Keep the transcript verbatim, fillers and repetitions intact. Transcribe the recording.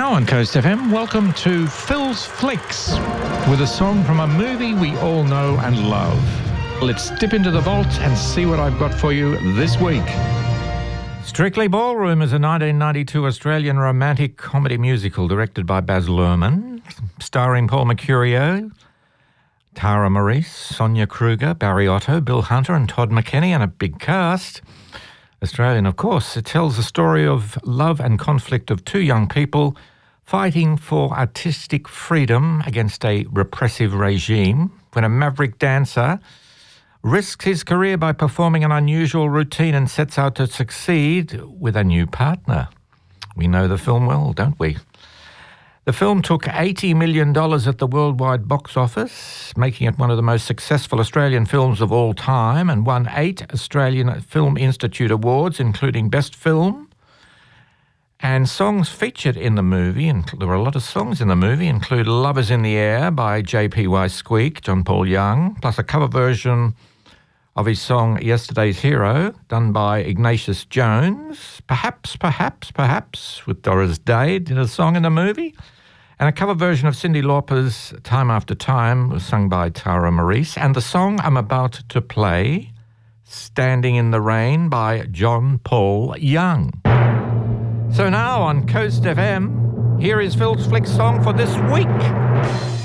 Now on Coast F M, welcome to Phil's Flicks with a song from a movie we all know and love. Let's dip into the vault and see what I've got for you this week. Strictly Ballroom is a nineteen ninety-two Australian romantic comedy musical directed by Baz Luhrmann, starring Paul Mercurio, Tara Maurice, Sonia Kruger, Barry Otto, Bill Hunter and Todd McKenney, and a big cast. Australian, of course. It tells the story of love and conflict of two young people fighting for artistic freedom against a repressive regime when a maverick dancer risks his career by performing an unusual routine and sets out to succeed with a new partner. We know the film well, don't we? The film took eighty million dollars at the worldwide box office, making it one of the most successful Australian films of all time, and won eight Australian Film Institute awards, including Best Film. And songs featured in the movie, and there were a lot of songs in the movie, include Love Is in the Air by J P Y Squeak, John Paul Young, plus a cover version of his song Yesterday's Hero, done by Ignatius Jones. Perhaps, Perhaps, Perhaps, with Doris Day, did a song in the movie. And a cover version of Cyndi Lauper's Time After Time was sung by Tara Maurice. And the song I'm about to play, Standing in the Rain by John Paul Young. So now on Coast F M, here is Phil's Flick song for this week.